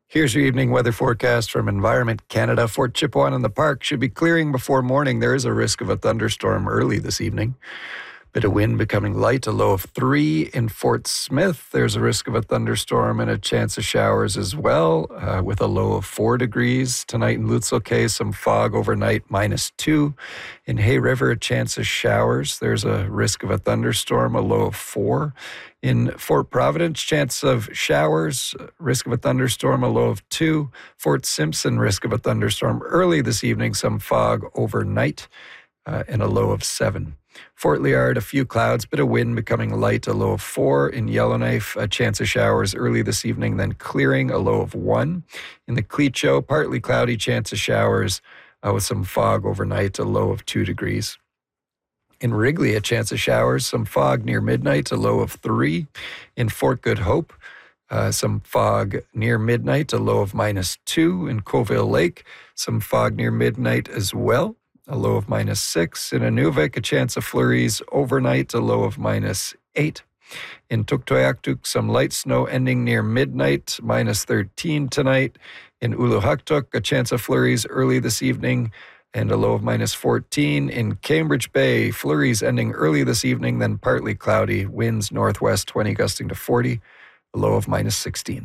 Here's your evening weather forecast from Environment Canada. Fort Chipewyan and the park should be clearing before morning. There is a risk of a thunderstorm early this evening. Bit of wind becoming light, a low of 3 in Fort Smith. There's a risk of a thunderstorm and a chance of showers as well, with a low of 4 degrees. Tonight in Lutzel Cay, some fog overnight, -2. In Hay River, a chance of showers. There's a risk of a thunderstorm, a low of 4. In Fort Providence, chance of showers, risk of a thunderstorm, a low of 2. Fort Simpson, risk of a thunderstorm early this evening, some fog overnight, and a low of 7. Fort Liard, a few clouds, bit of wind becoming light, a low of 4. In Yellowknife, a chance of showers early this evening, then clearing, a low of 1. In the Clecho, partly cloudy, chance of showers with some fog overnight, a low of 2 degrees. In Wrigley, a chance of showers, some fog near midnight, a low of 3. In Fort Good Hope, some fog near midnight, a low of -2. In Coville Lake, some fog near midnight as well, a low of -6. In Inuvik, a chance of flurries overnight, a low of -8. In Tuktoyaktuk, some light snow ending near midnight, -13 tonight. In Uluhaktuk, a chance of flurries early this evening, and a low of -14. In Cambridge Bay, flurries ending early this evening, then partly cloudy, winds northwest 20 gusting to 40, a low of -16.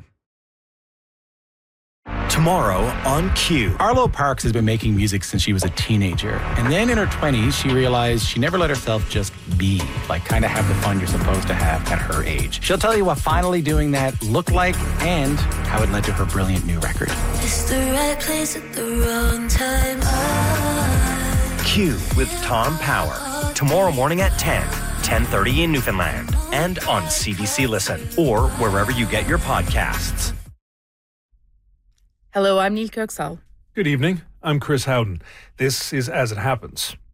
Tomorrow on Q. Arlo Parks has been making music since she was a teenager. And then in her 20s, she realized she never let herself just be, like kind of have the fun you're supposed to have at her age. She'll tell you what finally doing that looked like and how it led to her brilliant new record. It's the right place at the wrong time. Q with Tom Power. Tomorrow morning at 10:30 in Newfoundland. And on CBC Listen or wherever you get your podcasts. Hello, I'm Neil Kirksall. Good evening. I'm Chris Howden. This is As It Happens.